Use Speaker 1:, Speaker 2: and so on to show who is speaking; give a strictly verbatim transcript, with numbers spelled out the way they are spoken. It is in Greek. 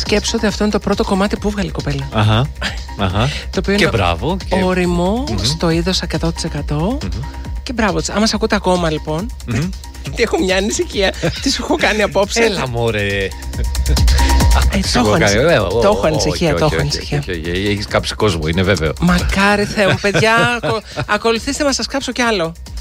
Speaker 1: σκέψω ότι αυτό είναι το πρώτο κομμάτι που βγάλει η κοπέλα.
Speaker 2: Αχα. Αχα.
Speaker 1: Το οποίο
Speaker 2: και
Speaker 1: είναι
Speaker 2: μπράβο. Και...
Speaker 1: ορειμό
Speaker 2: mm-hmm.
Speaker 1: στο είδος εκατό τοις εκατό.
Speaker 2: Mm-hmm.
Speaker 1: Και μπράβο της. Άμα σε ακούτε ακόμα λοιπόν.
Speaker 2: Mm-hmm.
Speaker 1: Γιατί έχω μια ανησυχία. Τι σου έχω κάνει απόψε.
Speaker 2: Έλα μωρέ.
Speaker 1: Το έχω ανησυχία. Το έχω ανησυχία.
Speaker 2: Έχεις κάψει κόσμο, είναι βέβαιο.
Speaker 1: Μακάρι Θεέ μου, παιδιά. Ακολουθήστε μας, σας κάψω κι άλλο.